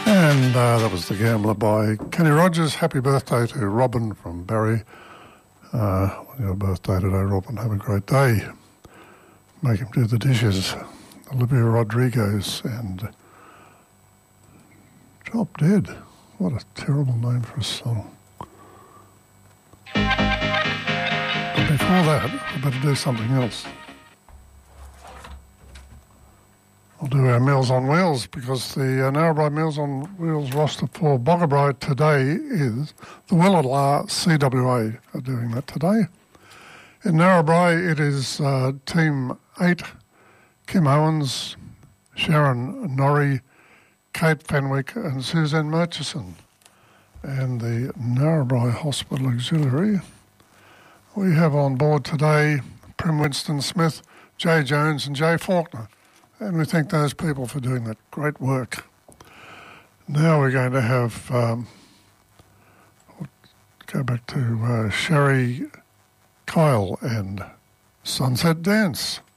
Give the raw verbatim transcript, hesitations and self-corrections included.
And uh, that was The Gambler by Kenny Rogers. Happy birthday to Robin from Barry. Uh, on your birthday today, Robin, have a great day. Make him do the dishes. Olivia Rodriguez and Drop Dead. What a terrible name for a song. But before that, we better do something else. We'll do our Meals on Wheels because the uh, Narrabri Meals on Wheels roster for Boggabri today is the Willala C W A are doing that today. In Narrabri it is uh, Team eight, Kim Owens, Sharon Norrie, Kate Fenwick and Suzanne Murchison. And the Narrabri Hospital Auxiliary, we have on board today Prim Winston Smith, Jay Jones and Jay Faulkner. And we thank those people for doing that great work. Now we're going to have, um, we'll go back to uh, Sherry Kyle and Sunset Dance.